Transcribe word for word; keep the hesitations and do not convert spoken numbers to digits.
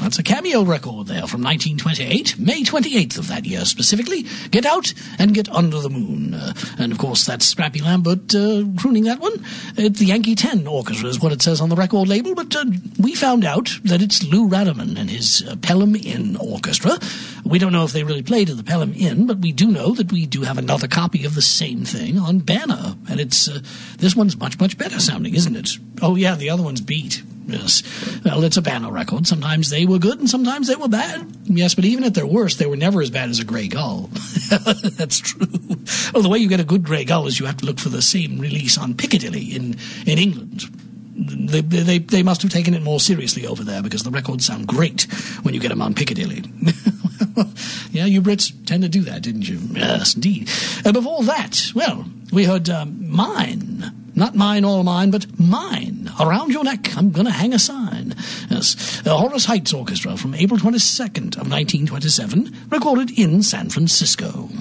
That's a cameo record there from nineteen twenty-eight, May twenty-eighth of that year specifically. Get Out and Get Under the Moon. Uh, and, of course, that's Scrappy Lambert uh, crooning that one. It's the Yankee ten Orchestra is what it says on the record label, but uh, we found out that it's Lou Radaman and his uh, Pelham Inn Orchestra. We don't know if they really played at the Pelham Inn, but we do know that we do have another copy of the same thing on Banner. And it's uh, this one's much, much better sounding, isn't it? Oh, yeah, the other one's beat. Yes. Well, it's a Banner record. Sometimes they were good and sometimes they were bad. Yes, but even at their worst, they were never as bad as a Grey Gull. That's true. Well, the way you get a good Grey Gull is you have to look for the same release on Piccadilly in, in England. They, they, they must have taken it more seriously over there because the records sound great when you get them on Piccadilly. Yeah, you Brits tend to do that, didn't you? Yes, indeed. Uh, before that, well, we heard um, Mine. Not mine, all mine, but mine. Around your neck, I'm gonna hang a sign. Yes, the Horace Heights Orchestra from April twenty-second of nineteen twenty-seven, recorded in San Francisco.